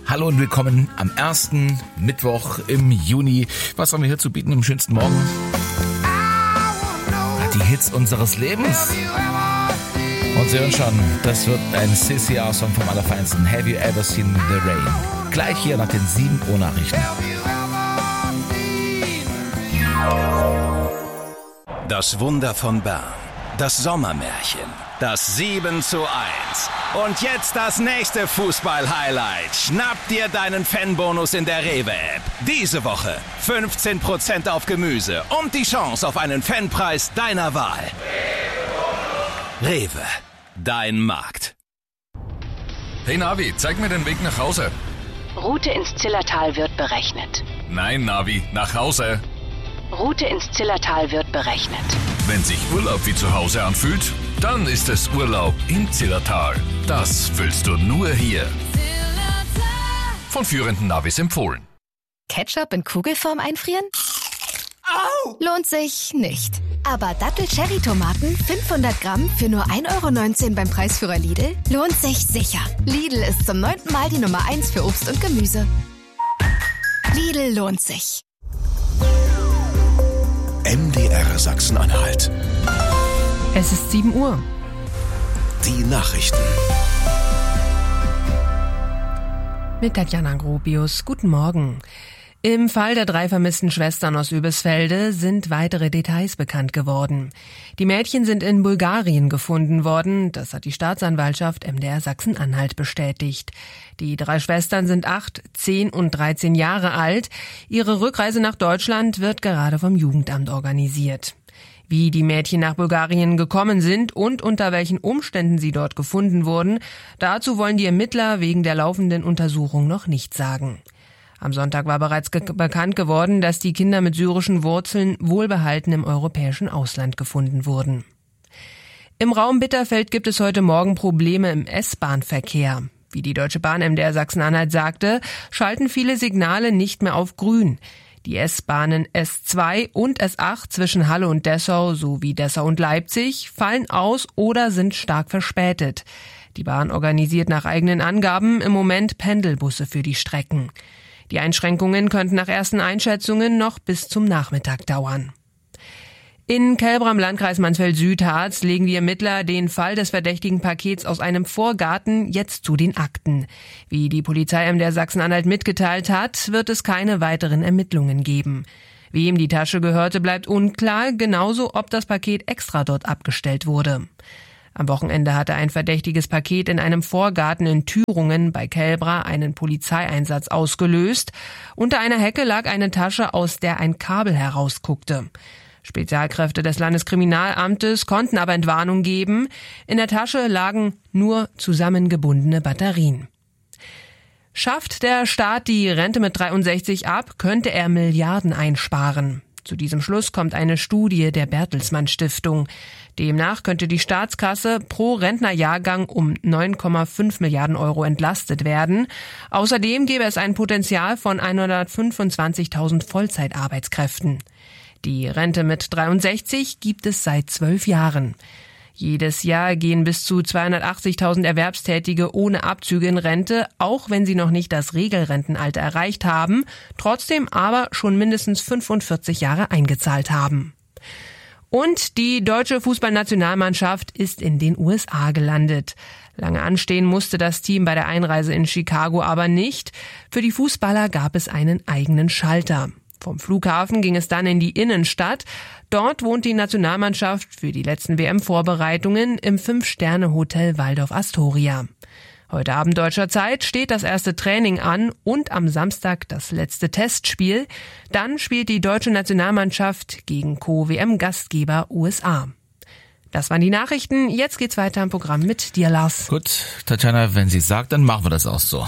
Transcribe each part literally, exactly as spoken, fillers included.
Hallo und willkommen am ersten Mittwoch im Juni. Was haben wir hier zu bieten im schönsten Morgen? Die Hits unseres Lebens. Und Sie hören schon, das wird ein C C R-Song vom Allerfeinsten. Have you ever seen the rain? Gleich hier nach den sieben Uhr Nachrichten. Das Wunder von Bern. Das Sommermärchen. Das sieben zu eins. Und jetzt das nächste Fußball-Highlight. Schnapp dir deinen Fanbonus in der Rewe-App. Diese Woche fünfzehn Prozent auf Gemüse und die Chance auf einen Fanpreis deiner Wahl. Rewe, dein Markt. Hey Navi, zeig mir den Weg nach Hause. Route ins Zillertal wird berechnet. Nein, Navi, nach Hause. Route ins Zillertal wird berechnet. Wenn sich Urlaub wie zu Hause anfühlt, dann ist es Urlaub im Zillertal. Das fühlst du nur hier. Von führenden Navis empfohlen. Ketchup in Kugelform einfrieren? Au! Lohnt sich nicht. Aber Dattel-Cherry-Tomaten fünfhundert Gramm für nur ein Euro neunzehn beim Preisführer Lidl lohnt sich sicher. Lidl ist zum neunten Mal die Nummer eins für Obst und Gemüse. Lidl lohnt sich. M D R Sachsen-Anhalt. Es ist sieben Uhr. Die Nachrichten. Mit Tatjana Gropius. Guten Morgen. Im Fall der drei vermissten Schwestern aus Übelsfelde sind weitere Details bekannt geworden. Die Mädchen sind in Bulgarien gefunden worden. Das hat die Staatsanwaltschaft M D R Sachsen-Anhalt bestätigt. Die drei Schwestern sind acht, zehn und dreizehn Jahre alt. Ihre Rückreise nach Deutschland wird gerade vom Jugendamt organisiert. Wie die Mädchen nach Bulgarien gekommen sind und unter welchen Umständen sie dort gefunden wurden, dazu wollen die Ermittler wegen der laufenden Untersuchung noch nichts sagen. Am Sonntag war bereits ge- bekannt geworden, dass die Kinder mit syrischen Wurzeln wohlbehalten im europäischen Ausland gefunden wurden. Im Raum Bitterfeld gibt es heute Morgen Probleme im S-Bahn-Verkehr. Wie die Deutsche Bahn M D R Sachsen-Anhalt sagte, schalten viele Signale nicht mehr auf grün. Die S-Bahnen S zwei und S acht zwischen Halle und Dessau sowie Dessau und Leipzig fallen aus oder sind stark verspätet. Die Bahn organisiert nach eigenen Angaben im Moment Pendelbusse für die Strecken. Die Einschränkungen könnten nach ersten Einschätzungen noch bis zum Nachmittag dauern. In Kelbra im Landkreis Mansfeld-Südharz legen die Ermittler den Fall des verdächtigen Pakets aus einem Vorgarten jetzt zu den Akten. Wie die Polizei M D R Sachsen-Anhalt mitgeteilt hat, wird es keine weiteren Ermittlungen geben. Wem die Tasche gehörte, bleibt unklar, genauso ob das Paket extra dort abgestellt wurde. Am Wochenende hatte ein verdächtiges Paket in einem Vorgarten in Thüringen bei Kelbra einen Polizeieinsatz ausgelöst. Unter einer Hecke lag eine Tasche, aus der ein Kabel herausguckte. Spezialkräfte des Landeskriminalamtes konnten aber Entwarnung geben. In der Tasche lagen nur zusammengebundene Batterien. Schafft der Staat die Rente mit dreiundsechzig ab, könnte er Milliarden einsparen. Zu diesem Schluss kommt eine Studie der Bertelsmann Stiftung. Demnach könnte die Staatskasse pro Rentnerjahrgang um neun Komma fünf Milliarden Euro entlastet werden. Außerdem gäbe es ein Potenzial von hundertfünfundzwanzigtausend Vollzeitarbeitskräften. Die Rente mit dreiundsechzig gibt es seit zwölf Jahren. Jedes Jahr gehen bis zu zweihundertachtzigtausend Erwerbstätige ohne Abzüge in Rente, auch wenn sie noch nicht das Regelrentenalter erreicht haben, trotzdem aber schon mindestens fünfundvierzig Jahre eingezahlt haben. Und die deutsche Fußballnationalmannschaft ist in den U S A gelandet. Lange anstehen musste das Team bei der Einreise in Chicago aber nicht. Für die Fußballer gab es einen eigenen Schalter. Vom Flughafen ging es dann in die Innenstadt. Dort wohnt die Nationalmannschaft für die letzten W M-Vorbereitungen im Fünf-Sterne-Hotel Waldorf Astoria. Heute Abend deutscher Zeit steht das erste Training an und am Samstag das letzte Testspiel. Dann spielt die deutsche Nationalmannschaft gegen Co-W M-Gastgeber U S A. Das waren die Nachrichten. Jetzt geht's weiter im Programm mit dir, Lars. Gut, Tatjana, wenn sie sagt, dann machen wir das auch so.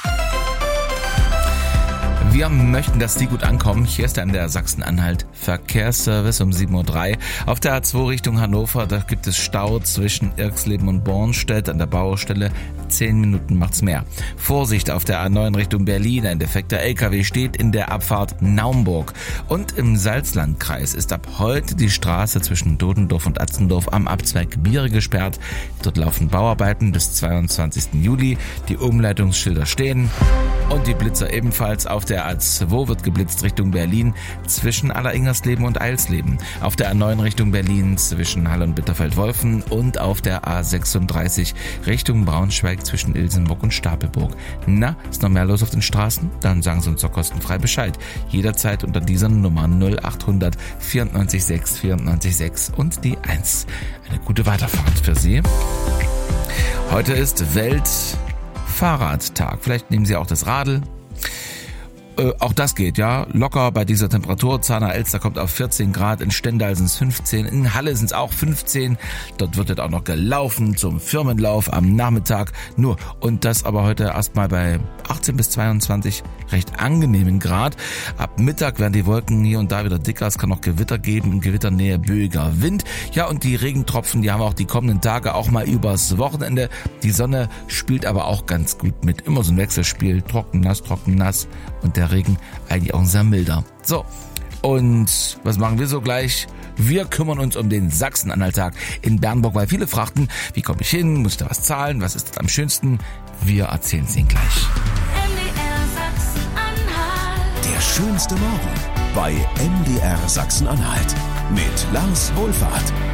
Wir möchten, dass die gut ankommen. Hier ist dann der Sachsen-Anhalt Verkehrsservice um sieben Uhr drei. Auf der A zwei Richtung Hannover, da gibt es Stau zwischen Irxleben und Bornstedt an der Baustelle. Zehn Minuten macht's mehr. Vorsicht auf der A neun Richtung Berlin. Ein defekter L K W steht in der Abfahrt Naumburg. Und im Salzlandkreis ist ab heute die Straße zwischen Dodendorf und Atzendorf am Abzweig Biere gesperrt. Dort laufen Bauarbeiten bis zweiundzwanzigsten Juli. Die Umleitungsschilder stehen. Und die Blitzer ebenfalls. Auf der A zwei wird geblitzt Richtung Berlin zwischen Alleringersleben und Eilsleben. Auf der A neun Richtung Berlin zwischen Halle und Bitterfeld-Wolfen und auf der A sechsunddreißig Richtung Braunschweig zwischen Ilsenburg und Stapelburg. Na, ist noch mehr los auf den Straßen? Dann sagen Sie uns doch kostenfrei Bescheid. Jederzeit unter dieser Nummer null achthundert vierundneunzig sechs vierundneunzig sechs und die eins. Eine gute Weiterfahrt für Sie. Heute ist Weltfahrradtag. Vielleicht nehmen Sie auch das Radl. Äh, auch das geht, ja. Locker bei dieser Temperatur. Zahner-Elster kommt auf vierzehn Grad. In Stendal sind es fünfzehn. In Halle sind es auch fünfzehn. Dort wird jetzt auch noch gelaufen zum Firmenlauf am Nachmittag. Nur, und das aber heute erstmal bei achtzehn bis zweiundzwanzig recht angenehmen Grad. Ab Mittag werden die Wolken hier und da wieder dicker. Es kann noch Gewitter geben. In Gewitternähe böiger Wind. Ja, und die Regentropfen, die haben wir auch die kommenden Tage auch mal übers Wochenende. Die Sonne spielt aber auch ganz gut mit. Immer so ein Wechselspiel. Trocken, nass, trocken, nass. Und der Regen eigentlich auch sehr milder. So, und was machen wir so gleich? Wir kümmern uns um den Sachsen-Anhalt-Tag in Bernburg, weil viele fragten, wie komme ich hin, muss ich da was zahlen, was ist das am schönsten? Wir erzählen es Ihnen gleich. M D R Sachsen-Anhalt. Der schönste Morgen bei M D R Sachsen-Anhalt mit Lars Wohlfahrt.